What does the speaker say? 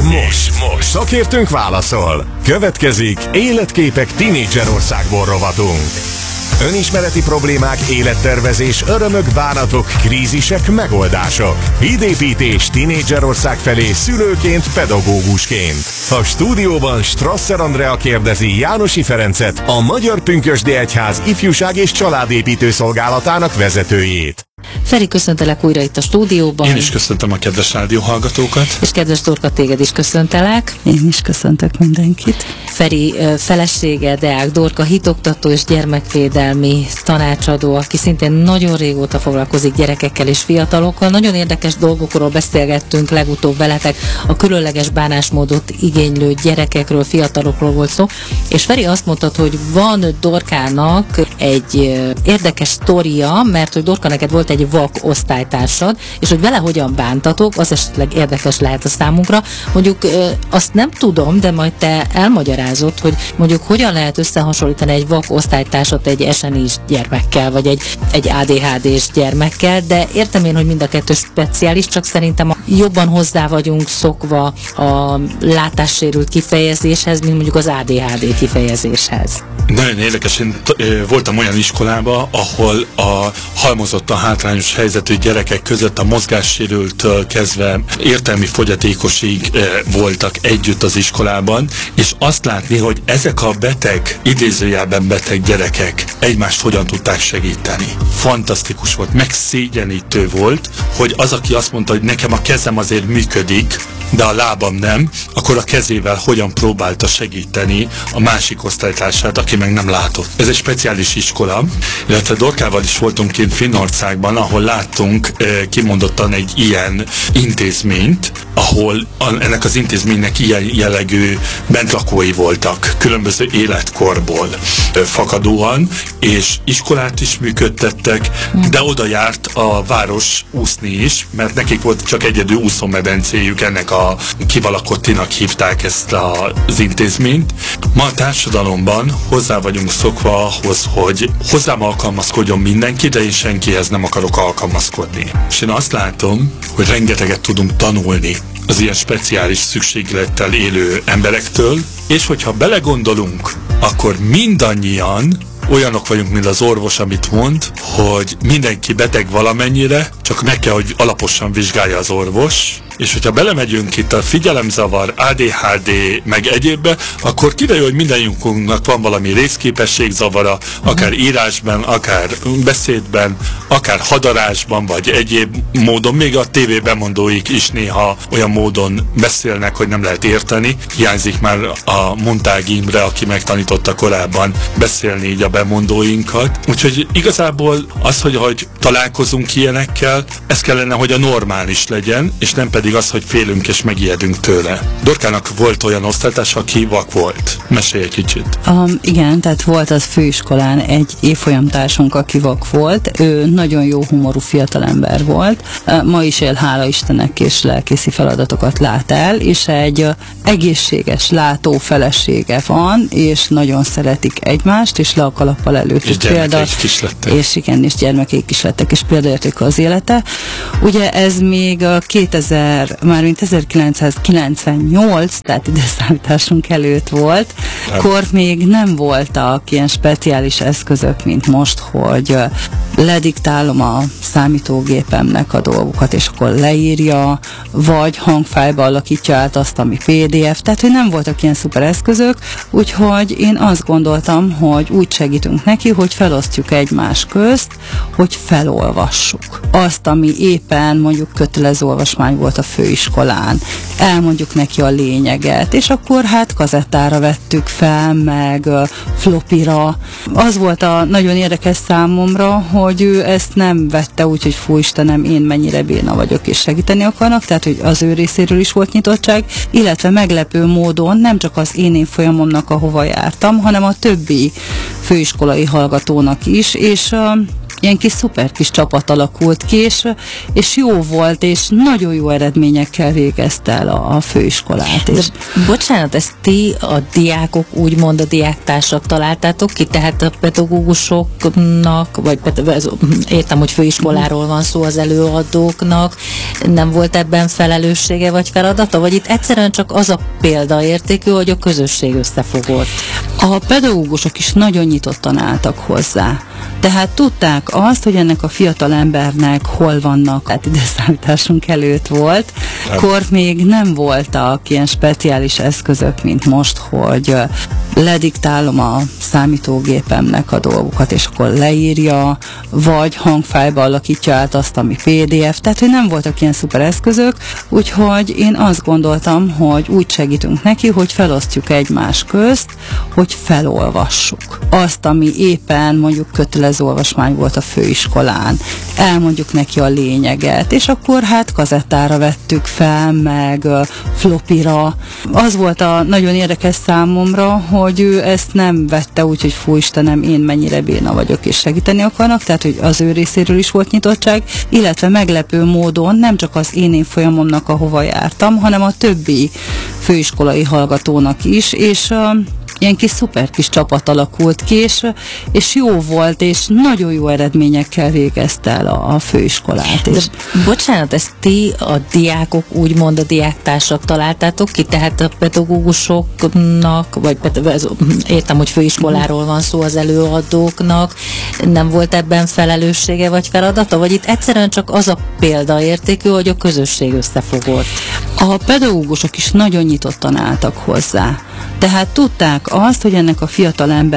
most szakértőnk válaszol. Következik Életképek Tinédzserországból rovatunk. Önismereti problémák, élettervezés, örömök, bánatok, krízisek, megoldások. Hídépítés Tinédzserország felé szülőként, pedagógusként. A stúdióban Strasser Andrea kérdezi Jánosi Ferencet, a Magyar Pünkösdi Egyház ifjúság és családépítő szolgálatának vezetőjét. Feri, köszöntelek újra itt a stúdióban. Én is köszöntöm a kedves rádióhallgatókat. És kedves Dorka, téged is köszöntelek. Én is köszöntök mindenkit. Feri felesége, Deák Dorka, hitoktató és gyermekvédelmi tanácsadó, aki szintén nagyon régóta foglalkozik gyerekekkel és fiatalokkal. Nagyon érdekes dolgokról beszélgettünk legutóbb veletek, a különleges bánásmódot igénylő gyerekekről, fiatalokról volt szó, és Feri azt mondtad, hogy van Dorkának egy érdekes sztoria, mert hogy Dorka, neked volt egy vak osztálytársad, és hogy vele hogyan bántatok, az esetleg érdekes lehet a számunkra. Mondjuk azt nem tudom, de majd te elmagyarázod, hogy mondjuk hogyan lehet összehasonlítani egy vak osztálytársat egy SNI-s gyermekkel, vagy egy ADHD-s gyermekkel, de értem én, hogy mind a kettő speciális, csak szerintem jobban hozzá vagyunk szokva a látássérült kifejezéshez, mint mondjuk az ADHD kifejezéshez. Nagyon érdekes, én voltam olyan iskolában, ahol a halmozottan hátrányos helyzetű gyerekek között a mozgássérülttől kezdve értelmi fogyatékosig voltak együtt az iskolában, és azt látni, hogy ezek a beteg, idézőjelben beteg gyerekek egymást hogyan tudták segíteni. Fantasztikus volt, megszégyenítő volt, hogy az, aki azt mondta, hogy nekem a kezem azért működik, de a lábam nem, akkor a kezével hogyan próbálta segíteni a másik osztálytársát, aki meg nem látott. Ez egy speciális iskola, illetve Dorkával is voltunk kint Finnországban, ahol láttunk kimondottan egy ilyen intézményt, ahol ennek az intézménynek ilyen jellegű bentlakói voltak, különböző életkorból fakadóan, és iskolát is működtettek, de oda járt a város úszni is, mert nekik volt csak egyedül úszómedencéjük, ennek a Kivalakottinak hívták ezt az intézményt. Ma a társadalomban hozzá vagyunk szokva ahhoz, hogy hozzám alkalmazkodjon mindenki, de én senkihez nem akarok alkalmazkodni. És én azt látom, hogy rengeteget tudunk tanulni az ilyen speciális szükséglettel élő emberektől, és hogyha belegondolunk, akkor mindannyian olyanok vagyunk, mint az orvos, amit mond, hogy mindenki beteg valamennyire, csak meg kell, hogy alaposan vizsgálja az orvos, és hogyha belemegyünk itt a figyelemzavar, ADHD, meg egyébbe, akkor kiderül, hogy mindannyiunknak van valami részképességzavara, akár írásban, akár beszédben, akár hadarásban, vagy egyéb módon. Még a tévébemondóik is néha olyan módon beszélnek, hogy nem lehet érteni. Hiányzik már a Montág Imre, aki megtanította korábban beszélni így a bemondóinkat. Úgyhogy igazából az, hogy találkozunk ilyenekkel, ez kellene, hogy a normális legyen, és nem pedig az, hogy félünk és megijedünk tőle. Dorkának volt olyan osztálytárs, aki vak volt. Mesélj egy kicsit. Igen, tehát volt az főiskolán egy évfolyamtársunk, aki vak volt. Ő nagyon jó humorú fiatalember volt. Ma is él, hála Istennek, és lelkészi feladatokat lát el, és egy egészséges látó felesége van, és nagyon szeretik egymást, és le a kalappal előtt. És gyermekeik is lettek. És igen, és gyermekeik is lettek, és példaértékű az élete. Ugye ez még a 1998, tehát időszámításunk előtt volt, akkor még nem voltak ilyen speciális eszközök, mint most, hogy lediktálom a számítógépemnek a dolgokat, és akkor leírja, vagy hangfájlba alakítja át azt, ami PDF, tehát hogy nem voltak ilyen szuper eszközök, úgyhogy én azt gondoltam, hogy úgy segítünk neki, hogy felosztjuk egymás közt, hogy felolvassuk azt, ami éppen mondjuk kötelező olvasmány volt a főiskolán. Elmondjuk neki a lényeget, és akkor hát kazettára vettük fel, meg flopira. Az volt a nagyon érdekes számomra, hogy ő ezt nem vette úgy, hogy fú Istenem, én mennyire béna vagyok, és segíteni akarnak, tehát hogy az ő részéről is volt nyitottság, illetve meglepő módon nem csak az én folyamomnak, ahova jártam, hanem a többi főiskolai hallgatónak is, és ilyen kis szuper kis csapat alakult ki, és jó volt, és nagyon jó eredményekkel végezte el a főiskolát. De bocsánat, ezt ti a diákok, úgymond a diáktársak találtátok ki, tehát a pedagógusoknak, vagy értem, hogy főiskoláról van szó, az előadóknak nem volt ebben felelőssége vagy feladata, vagy itt egyszerűen csak az a példaértékű, hogy a közösség összefogott? A pedagógusok is nagyon nyitottan álltak hozzá. Tehát tudták azt, hogy ennek a fiatal embernek hol vannak, hát időszámításunk előtt volt, akkor még nem voltak ilyen speciális eszközök, mint most, hogy lediktálom a számítógépemnek a dolgokat, és akkor leírja, vagy hangfájlba alakítja át azt, ami PDF, tehát hogy nem voltak ilyen szuper eszközök, úgyhogy én azt gondoltam, hogy úgy segítünk neki, hogy felosztjuk egymás közt, hogy felolvassuk azt, ami éppen mondjuk kötelező olvasmány volt a főiskolán. Elmondjuk neki a lényeget, és akkor hát kazettára vettük fel, meg flopira. Az volt a nagyon érdekes számomra, hogy ő ezt nem vette úgy, hogy fú Istenem, én mennyire béna vagyok, és segíteni akarnak, tehát hogy az ő részéről is volt nyitottság, illetve meglepő módon nem csak az én folyamomnak, ahova jártam, hanem a többi főiskolai hallgatónak is, és ilyen kis szuper kis csapat alakult ki, és jó volt, és nagyon jó eredményekkel végezte el a főiskolát. De bocsánat, ezt ti a diákok, úgymond a diáktársak találtátok ki, tehát a pedagógusoknak, vagy értem, hogy főiskoláról van szó, az előadóknak nem volt ebben felelőssége vagy feladata, vagy itt egyszerűen csak az a példaértékű, hogy a közösség összefogott? A pedagógusok is nagyon nyitottan álltak hozzá. Tehát tudták azt, hogy ennek a fiatal ember